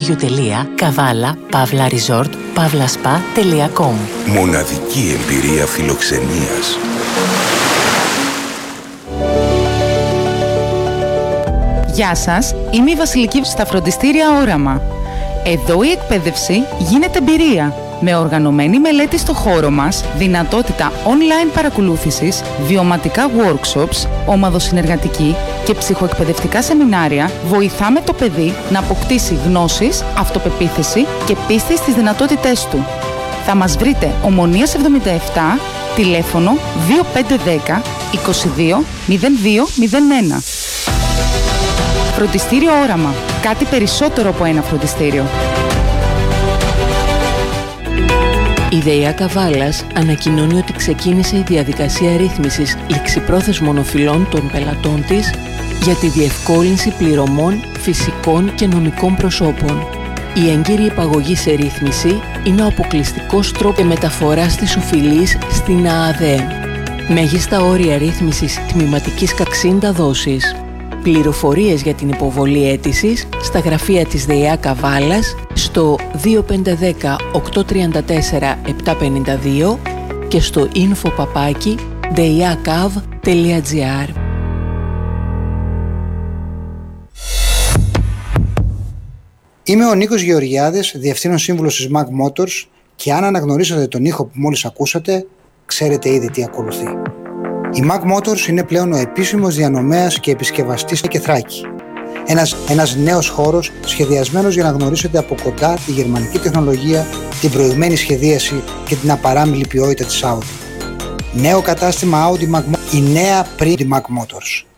www.kavala-resort-spa.com. Μοναδική εμπειρία φιλοξενίας. Γεια σας, είμαι η Βασιλική στα φροντιστήρια Όραμα. Εδώ η εκπαίδευση γίνεται εμπειρία. Με οργανωμένη μελέτη στο χώρο μας, δυνατότητα online παρακολούθησης, βιωματικά workshops, ομαδοσυνεργατική και ψυχοεκπαιδευτικά σεμινάρια, βοηθάμε το παιδί να αποκτήσει γνώσεις, αυτοπεποίθηση και πίστη στις δυνατότητές του. Θα μας βρείτε Ομονίας 77, τηλέφωνο 2510 22 0201. Φροντιστήριο Όραμα. Κάτι περισσότερο από ένα φροντιστήριο. Η ΔΕΙΑ Καβάλας ανακοινώνει ότι ξεκίνησε η διαδικασία ρύθμισης ληξιπρόθεσμων οφειλών των πελατών της για τη διευκόλυνση πληρωμών φυσικών και νομικών προσώπων. Η έγκυρη υπαγωγή σε ρύθμιση είναι ο αποκλειστικός τρόπος μεταφοράς της οφειλής στην ΑΑΔΕ. Μέγιστα όρια ρύθμισης τμηματικής 60 δόσεις. Πληροφορίες για την υποβολή αίτησης στα γραφεία της ΔΕΙΑ Καβάλας στο 2510 834 752 και στο info@deiakav.gr. Είμαι ο Νίκος Γεωργιάδης, Διευθύνων Σύμβουλος της Mag Motors, και αν αναγνωρίσατε τον ήχο που μόλις ακούσατε, ξέρετε ήδη τι ακολουθεί. Η Mag Motors είναι πλέον ο επίσημος διανομέας και επισκευαστής και Θράκη. Ένας νέος χώρος σχεδιασμένος για να γνωρίσετε από κοντά τη γερμανική τεχνολογία, την προηγμένη σχεδίαση και την απαράμιλη ποιότητα της Audi. Νέο κατάστημα Audi Mag Motors, η νέα πριν Mag Motors.